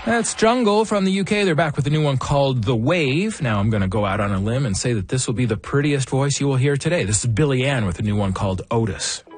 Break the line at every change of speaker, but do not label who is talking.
That's Jungle from the UK. They're back with a new one called The Wave. Now I'm going to go out on a limb and say that this will be the prettiest voice you will hear today. This is Billy Ann with a new one called Otis.